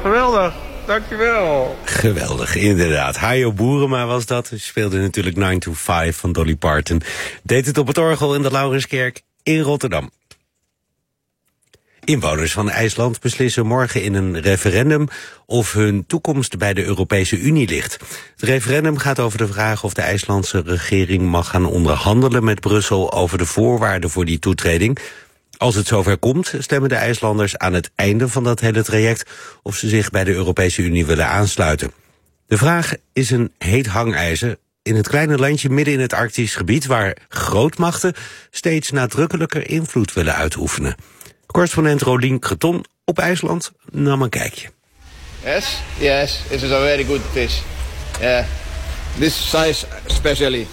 Geweldig, dankjewel. Geweldig, inderdaad. Hajo Boerema was dat. Ze speelde natuurlijk 9 to 5 van Dolly Parton. Deed het op het orgel in de Laurenskerk in Rotterdam. Inwoners van IJsland beslissen morgen in een referendum of hun toekomst bij de Europese Unie ligt. Het referendum gaat over de vraag of de IJslandse regering mag gaan onderhandelen met Brussel over de voorwaarden voor die toetreding. Als het zover komt, stemmen de IJslanders aan het einde van dat hele traject of ze zich bij de Europese Unie willen aansluiten. De vraag is een heet hangijzer in het kleine landje midden in het Arktisch gebied waar grootmachten steeds nadrukkelijker invloed willen uitoefenen. Correspondent Rolien Creton op IJsland nam een kijkje. Yes, this is a very good fish. Yeah, this size especially.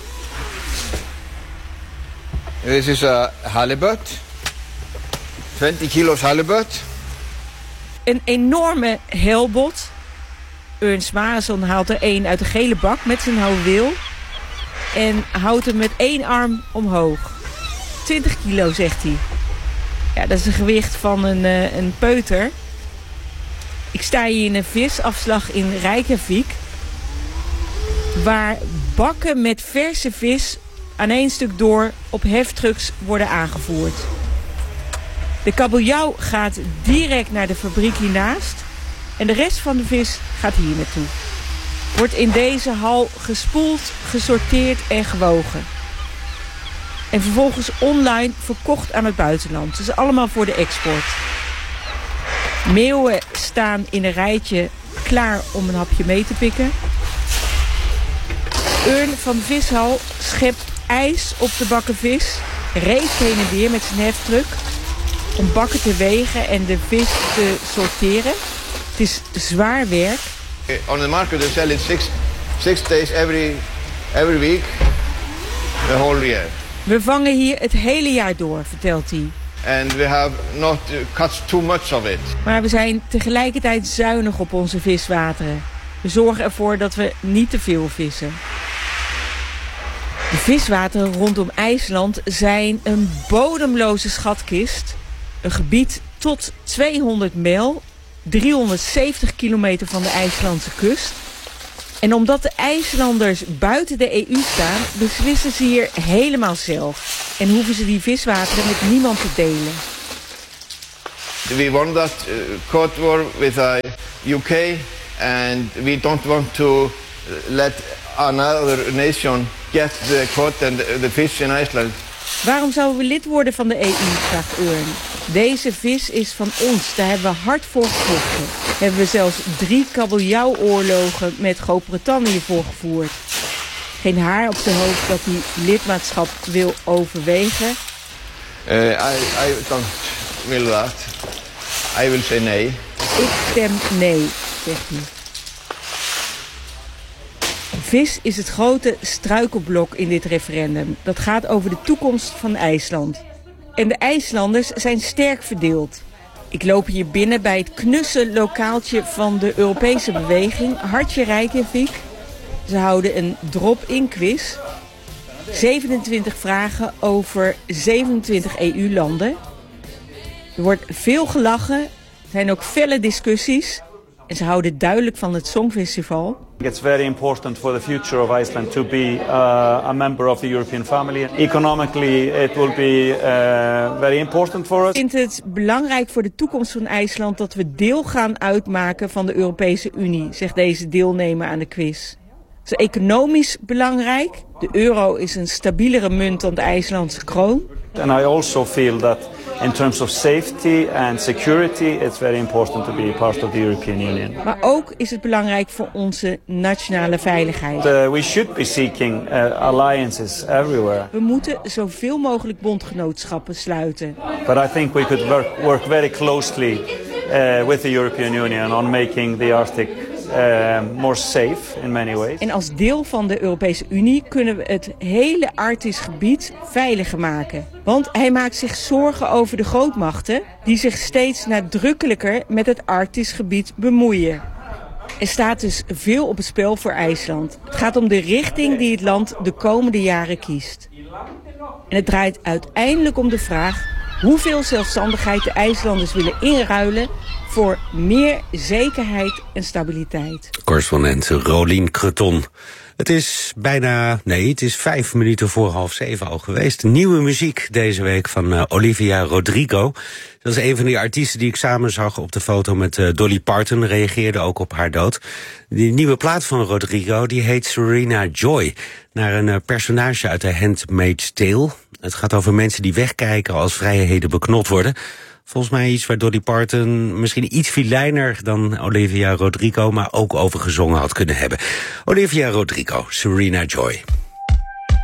This is a halibut. 20 kilo's halibut. Een enorme helbot. Ernst Marason haalt er één uit de gele bak met zijn houweel. En houdt hem met één arm omhoog. 20 kilo, zegt hij. Ja, dat is een gewicht van een peuter. Ik sta hier in een visafslag in Reykjavik, waar bakken met verse vis aan één stuk door op heftrucks worden aangevoerd. De kabeljauw gaat direct naar de fabriek hiernaast en de rest van de vis gaat hier naartoe. Wordt in deze hal gespoeld, gesorteerd en gewogen. En vervolgens online verkocht aan het buitenland. Dus allemaal voor de export. Meeuwen staan in een rijtje klaar om een hapje mee te pikken. Ern van de vishal schept ijs op de bakken vis. Race heen en weer met zijn heftruck om bakken te wegen en de vis te sorteren. Het is zwaar werk. On the market they sell it six days every week, the whole year. We vangen hier het hele jaar door, vertelt hij. And we have not cut too much of it. Maar we zijn tegelijkertijd zuinig op onze viswateren. We zorgen ervoor dat we niet te veel vissen. De viswateren rondom IJsland zijn een bodemloze schatkist. Een gebied tot 200 mijl, 370 kilometer van de IJslandse kust. En omdat de IJslanders buiten de EU staan, beslissen ze hier helemaal zelf. En hoeven ze die viswateren met niemand te delen. We won that court war with the UK and we don't want to let another nation get the quota and the fish in Iceland. Waarom zouden we lid worden van de EU, vraagt Ern. Deze vis is van ons, daar hebben we hard voor gevochten. Hebben we zelfs 3 kabeljauwoorlogen met Groot-Brittannië voor gevoerd. Geen haar op zijn hoofd dat hij lidmaatschap wil overwegen. I don't will that. I will say nee. Ik stem nee, zegt hij. Vis is het grote struikelblok in dit referendum. Dat gaat over de toekomst van IJsland. En de IJslanders zijn sterk verdeeld. Ik loop hier binnen bij het knusse lokaaltje van de Europese beweging, Hartje Reykjavik. Ze houden een drop-in quiz. 27 vragen over 27 EU-landen. Er wordt veel gelachen. Er zijn ook felle discussies. En ze houden duidelijk van het Songfestival. It's very important for the future of Iceland to be a member of the European family. Economically, it will be very important for us. Ik vind het belangrijk voor de toekomst van IJsland dat we deel gaan uitmaken van de Europese Unie, zegt deze deelnemer aan de quiz. Het is economisch belangrijk. De euro is een stabielere munt dan de IJslandse kroon. And I also feel that in terms of safety and security, it's very important to be part of the European Union. Maar ook is het belangrijk voor onze nationale veiligheid. We should be seeking alliances everywhere. We moeten zoveel mogelijk bondgenootschappen sluiten. But I think we could work very closely with the European Union on making the Arctic more safe in many ways. En als deel van de Europese Unie kunnen we het hele Arktisch gebied veiliger maken. Want hij maakt zich zorgen over de grootmachten die zich steeds nadrukkelijker met het Arktisch gebied bemoeien. Er staat dus veel op het spel voor IJsland. Het gaat om de richting die het land de komende jaren kiest. En het draait uiteindelijk om de vraag hoeveel zelfstandigheid de IJslanders willen inruilen voor meer zekerheid en stabiliteit. Correspondent Rolien Creton. Het is 5 minuten voor 6:30 al geweest. Nieuwe muziek deze week van Olivia Rodrigo. Dat is een van die artiesten die ik samen zag op de foto met Dolly Parton. Reageerde ook op haar dood. Die nieuwe plaat van Rodrigo die heet Serena Joy. Naar een personage uit The Handmaid's Tale. Het gaat over mensen die wegkijken als vrijheden beknot worden. Volgens mij iets waar Dolly Parton misschien iets filijner dan Olivia Rodrigo, maar ook over gezongen had kunnen hebben. Olivia Rodrigo, Serena Joy.